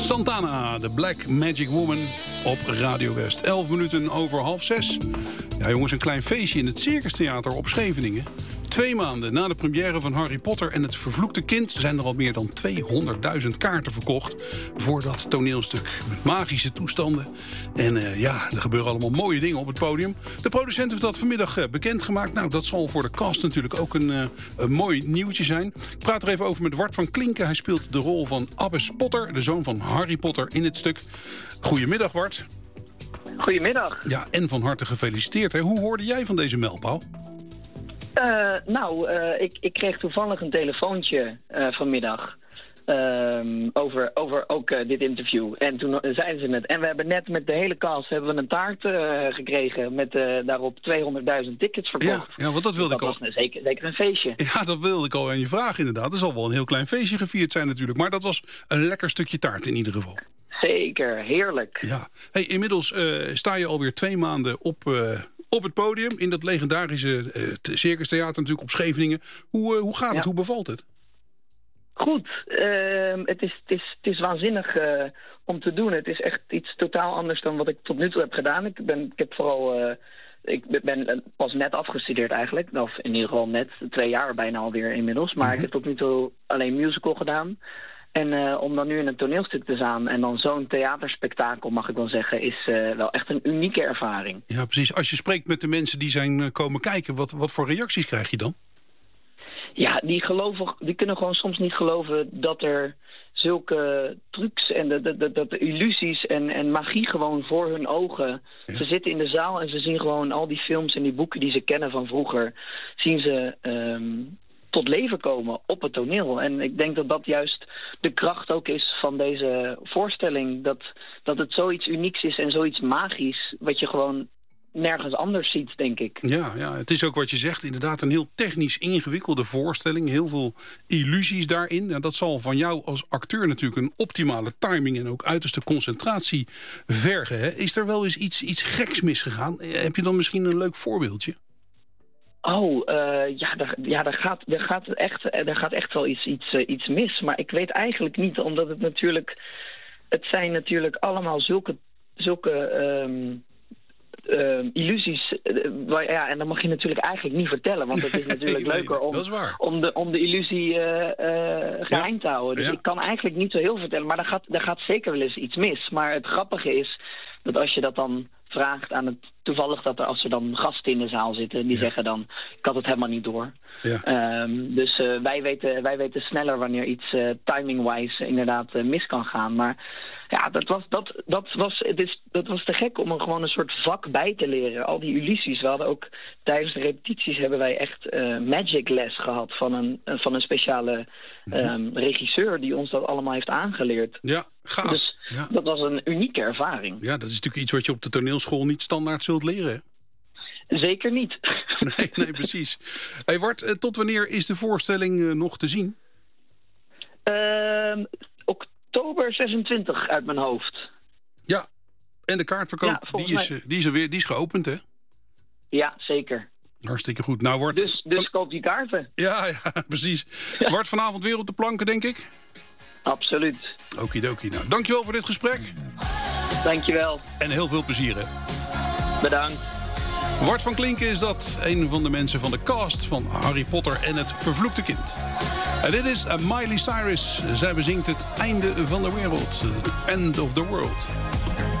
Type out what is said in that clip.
Santana, de Black Magic Woman op Radio West. 11 minuten over 5:30. Ja, jongens, een klein feestje in het Circus Theater op Scheveningen. 2 maanden na de première van Harry Potter en het vervloekte kind zijn er al meer dan 200.000 kaarten verkocht voor dat toneelstuk met magische toestanden. En ja, er gebeuren allemaal mooie dingen op het podium. De producent heeft dat vanmiddag bekendgemaakt. Nou, dat zal voor de cast natuurlijk ook een mooi nieuwtje zijn. Ik praat er even over met Wart van Klinken. Hij speelt de rol van Abbas Potter, de zoon van Harry Potter in het stuk. Goedemiddag, Wart. Goedemiddag. Ja, en van harte gefeliciteerd. Hè. Hoe hoorde jij van deze mijlpaal? Ik kreeg toevallig een telefoontje vanmiddag over ook dit interview. En toen zeiden ze het. En we hebben net met de hele cast een taart gekregen met daarop 200.000 tickets verkocht. Ja, want dat wilde ik al. Dat was zeker een feestje. Ja, dat wilde ik al aan je vragen inderdaad. Er zal wel een heel klein feestje gevierd zijn natuurlijk. Maar dat was een lekker stukje taart in ieder geval. Zeker, heerlijk. Ja. Hey, inmiddels sta je alweer 2 maanden op het podium in dat legendarische Circus Theater natuurlijk op Scheveningen. Hoe gaat het? Hoe bevalt het? Goed. Het is waanzinnig om te doen. Het is echt iets totaal anders dan wat ik tot nu toe heb gedaan. Ik ben pas net afgestudeerd eigenlijk. Of in ieder geval net 2 jaar bijna alweer inmiddels. Maar ik heb tot nu toe alleen musical gedaan. En om dan nu in een toneelstuk te staan en dan zo'n theaterspektakel, mag ik wel zeggen, is wel echt een unieke ervaring. Ja, precies. Als je spreekt met de mensen die zijn komen kijken, wat voor reacties krijg je dan? Ja, die kunnen gewoon soms niet geloven dat er zulke trucs en de illusies en magie gewoon voor hun ogen. Ja. Ze zitten in de zaal en ze zien gewoon al die films en die boeken die ze kennen van vroeger, zien ze tot leven komen op het toneel. En ik denk dat dat juist de kracht ook is van deze voorstelling. Dat het zoiets unieks is en zoiets magisch, wat je gewoon nergens anders ziet, denk ik. Ja, het is ook wat je zegt. Inderdaad een heel technisch ingewikkelde voorstelling. Heel veel illusies daarin. En dat zal van jou als acteur natuurlijk een optimale timing en ook uiterste concentratie vergen. Hè? Is er wel eens iets geks misgegaan? Heb je dan misschien een leuk voorbeeldje? Er gaat echt wel iets mis. Maar ik weet eigenlijk niet, omdat het zijn natuurlijk allemaal zulke illusies. En dat mag je natuurlijk eigenlijk niet vertellen, want het is natuurlijk leuker om de illusie geheim te houden. Dus ik kan eigenlijk niet zo heel vertellen, maar daar gaat zeker wel eens iets mis. Maar het grappige is dat als je dat dan vraagt aan toevallig dat als er dan gasten in de zaal zitten en die zeggen dan, ik had het helemaal niet door. Ja. Dus wij weten sneller wanneer iets timing-wise inderdaad mis kan gaan. Maar ja, dat was te gek om er gewoon een soort vak bij te leren. Al die illusies. We hadden ook tijdens de repetities hebben wij echt magic les gehad van een speciale regisseur die ons dat allemaal heeft aangeleerd. Ja, gaaf. Dus dat was een unieke ervaring. Ja, dat is natuurlijk iets wat je op de toneelschool niet standaard zult leren. Zeker niet. Nee, precies. Hey Wart, tot wanneer is de voorstelling nog te zien? Oktober 26 uit mijn hoofd. Ja, en de kaartverkoop die is geopend, hè? Ja, zeker. Hartstikke goed. Nou, Wart, dus koop die kaarten. Ja, precies. Ja. Wart, vanavond weer op de planken, denk ik? Absoluut. Okidoki. Nou, dankjewel voor dit gesprek. Dankjewel. En heel veel plezier, hè? Bedankt. Wart van Klinken is dat, een van de mensen van de cast van Harry Potter en het vervloekte kind. En dit is Miley Cyrus. Zij bezingt het einde van de wereld. End of the world.